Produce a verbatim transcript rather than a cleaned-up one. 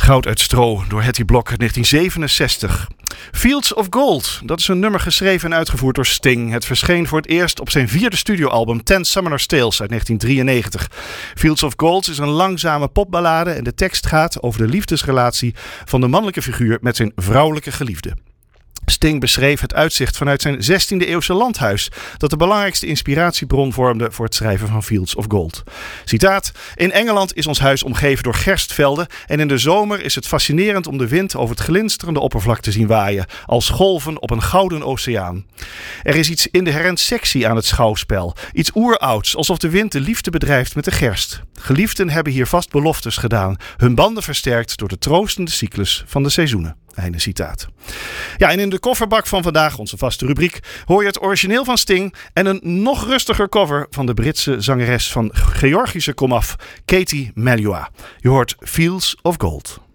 Goud uit stro door Hattie Block, negentien zevenenzestig. Fields of Gold, dat is een nummer geschreven en uitgevoerd door Sting. Het verscheen voor het eerst op zijn vierde studioalbum Ten Summoner's Tales uit negentien drieënnegentig. Fields of Gold is een langzame popballade en de tekst gaat over de liefdesrelatie van de mannelijke figuur met zijn vrouwelijke geliefde. Sting beschreef het uitzicht vanuit zijn zestiende eeuwse landhuis dat de belangrijkste inspiratiebron vormde voor het schrijven van Fields of Gold. Citaat: in Engeland is ons huis omgeven door gerstvelden en in de zomer is het fascinerend om de wind over het glinsterende oppervlak te zien waaien, als golven op een gouden oceaan. Er is iets inherent sexy aan het schouwspel, iets oerouds, alsof de wind de liefde bedrijft met de gerst. Geliefden hebben hier vast beloftes gedaan, hun banden versterkt door de troostende cyclus van de seizoenen. Einde citaat. Ja, en in de kofferbak van vandaag, onze vaste rubriek, hoor je het origineel van Sting en een nog rustiger cover van de Britse zangeres van Georgische komaf, Katie Melua. Je hoort Fields of Gold.